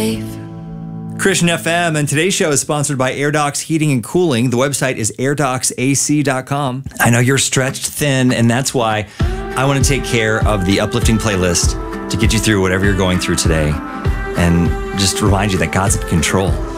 safe. Christian FM, and today's show is sponsored by AirDocs Heating and Cooling. The website is airdocsac.com. I know you're stretched thin, and that's why I want to take care of the uplifting playlist to get you through whatever you're going through today and just remind you that God's in control.